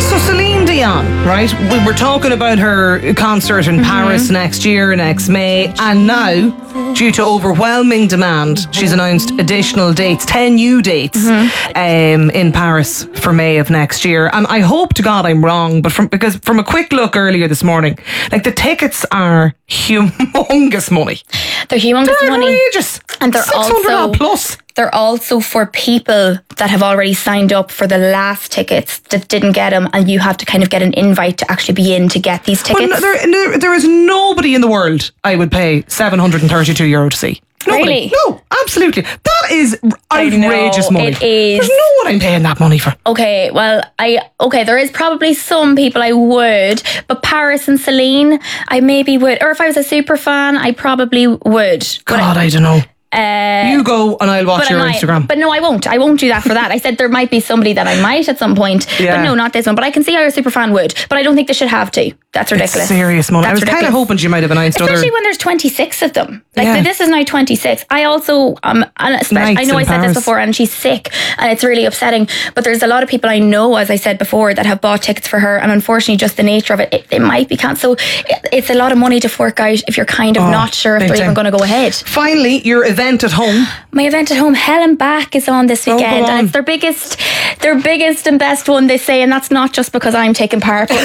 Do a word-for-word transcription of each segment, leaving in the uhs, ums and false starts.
So Celine Dion, right? We were talking about her concert in mm-hmm. Paris next year, next May, and now, due to overwhelming demand, she's announced additional dates, ten new dates mm-hmm. um, in Paris for May of next year. And I hope to God I'm wrong, but from because from a quick look earlier this morning, like the tickets are humongous money. They're humongous they're money, outrageous. And they're also plus. They're also for people that have already signed up for the last tickets that didn't get them, and you have to kind of get an invite to actually be in to get these tickets. Well, there, there, there is nobody in the world I would pay seven hundred thirty-two euro to see. Nobody. Really? No, absolutely. That is outrageous money. It is. There's no one I'm paying that money for. Okay, well, I okay. There is probably some people I would, but Paris and Celine, I maybe would. Or if I was a super fan, I probably would. God, I, I don't know. Uh, you go and I'll watch your I, Instagram. But no, I won't. I won't do that for that. I said there might be somebody that I might at some point. Yeah. But no, not this one. But I can see how a super fan would. But I don't think they should have to. That's ridiculous. It's serious money. That's I was kind of hoping you might have announced Especially other... when there's twenty-six of them. Like yeah. this is now twenty-six. I also, um, and especially, I know I said Paris. this before, and she's sick and it's really upsetting. But there's a lot of people I know, as I said before, that have bought tickets for her. And unfortunately, just the nature of it, it, it might be cancelled. So it's a lot of money to fork out if you're kind of oh, not sure if they're time. even going to go ahead. Finally, your event at home. My event at home, Hell and Back, is on this weekend, oh, and it's their biggest, their biggest and best one, they say, and that's not just because I'm taking part, but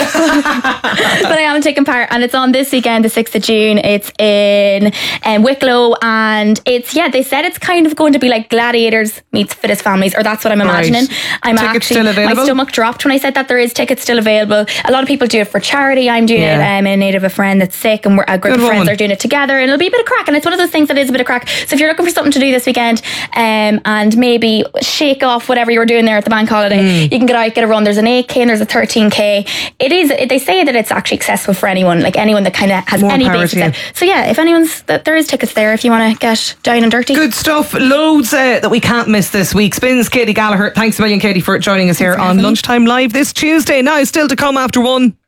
I am taking part, and it's on this weekend, the sixth of June. It's in um, Wicklow, and it's yeah, they said it's kind of going to be like Gladiators meets Fittest Families, or that's what I'm imagining. Right. I'm tickets actually still available? My stomach dropped when I said that there is tickets still available. A lot of people do it for charity. I'm doing yeah. it um, in aid of a friend that's sick, and we're a group Good of friends woman. are doing it together, and it'll be a bit of crack. And it's one of those things that is a bit of crack. So if you're looking for something to do this weekend, Um, and maybe shake off whatever you were doing there at the bank holiday, mm. you can get out, get a run. There's an eight K and there's a thirteen K. It is, they say that it's actually accessible for anyone, like anyone that kind of has More any basic. So yeah, if anyone's, that there is tickets there if you want to get down and dirty. Good stuff. Loads uh, that we can't miss this week. Spins, Katie Gallagher. Thanks a million, Katie, for joining us here on Lunchtime Live this Tuesday. Now, still to come after one.